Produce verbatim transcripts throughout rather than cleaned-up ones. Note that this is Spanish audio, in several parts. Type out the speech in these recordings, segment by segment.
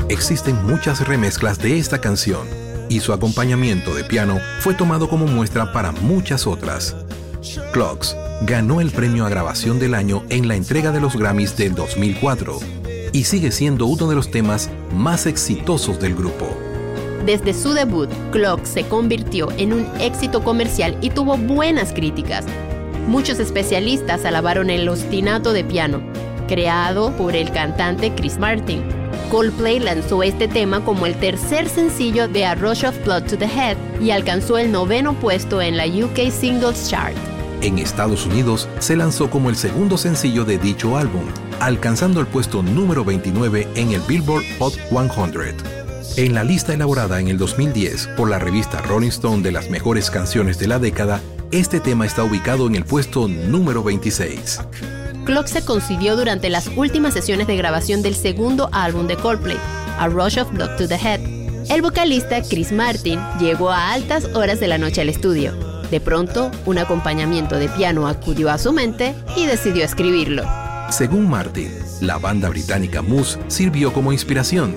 Existen muchas remezclas de esta canción y su acompañamiento de piano fue tomado como muestra para muchas otras. Clocks ganó el premio a grabación del año en la entrega de los Grammys del dos mil cuatro y sigue siendo uno de los temas más exitosos del grupo. Desde su debut, Clocks se convirtió en un éxito comercial y tuvo buenas críticas. Muchos especialistas alabaron el ostinato de piano, creado por el cantante Chris Martin. Coldplay lanzó este tema como el tercer sencillo de A Rush of Blood to the Head y alcanzó el noveno puesto en la U K Singles Chart. En Estados Unidos se lanzó como el segundo sencillo de dicho álbum, alcanzando el puesto número veintinueve en el Billboard Hot cien. En la lista elaborada en el dos mil diez por la revista Rolling Stone de las mejores canciones de la década, este tema está ubicado en el puesto número veintiséis. Clocks se concibió durante las últimas sesiones de grabación del segundo álbum de Coldplay, A Rush of Blood to the Head. El vocalista Chris Martin llegó a altas horas de la noche al estudio. De pronto, un acompañamiento de piano acudió a su mente y decidió escribirlo. Según Martin, la banda británica Muse sirvió como inspiración.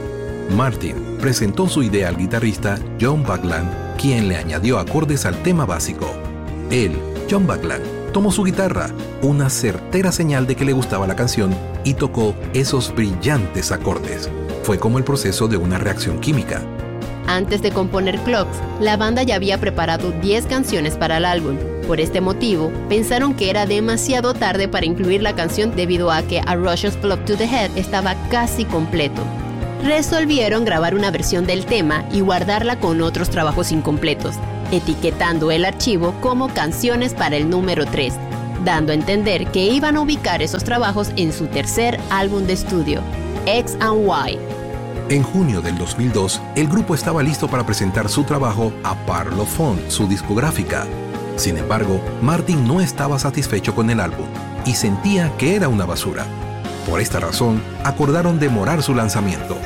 Martin presentó su idea al guitarrista John Buckland, quien le añadió acordes al tema básico. Él, John Buckland, tomó su guitarra, una certera señal de que le gustaba la canción, y tocó esos brillantes acordes. Fue como el proceso de una reacción química. Antes de componer Clocks, la banda ya había preparado diez canciones para el álbum. Por este motivo, pensaron que era demasiado tarde para incluir la canción debido a que A Rush of Blood to the Head estaba casi completo. Resolvieron grabar una versión del tema y guardarla con otros trabajos incompletos, etiquetando el archivo como canciones para el número tres, dando a entender que iban a ubicar esos trabajos en su tercer álbum de estudio, X and Y. En junio del dos mil dos, el grupo estaba listo para presentar su trabajo a Parlophone, su discográfica. Sin embargo, Martin no estaba satisfecho con el álbum y sentía que era una basura. Por esta razón, acordaron demorar su lanzamiento.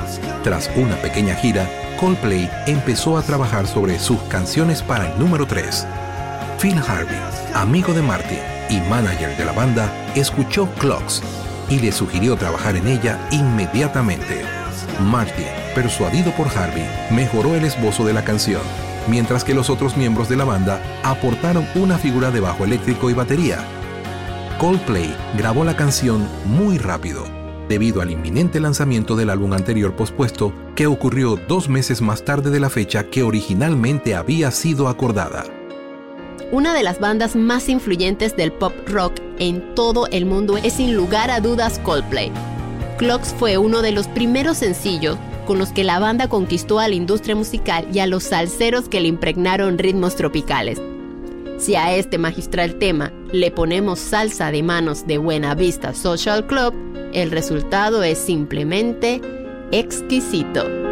Tras una pequeña gira, Coldplay empezó a trabajar sobre sus canciones para el número tres. Phil Harvey, amigo de Martin y manager de la banda, escuchó Clocks y le sugirió trabajar en ella inmediatamente. Martin, persuadido por Harvey, mejoró el esbozo de la canción, mientras que los otros miembros de la banda aportaron una figura de bajo eléctrico y batería. Coldplay grabó la canción muy rápido, debido al inminente lanzamiento del álbum anterior pospuesto, que ocurrió dos meses más tarde de la fecha que originalmente había sido acordada. Una de las bandas más influyentes del pop rock en todo el mundo es sin lugar a dudas Coldplay. Clocks fue uno de los primeros sencillos con los que la banda conquistó a la industria musical y a los salseros que le impregnaron ritmos tropicales. Si a este magistral tema le ponemos salsa de manos de Buena Vista Social Club, el resultado es simplemente exquisito.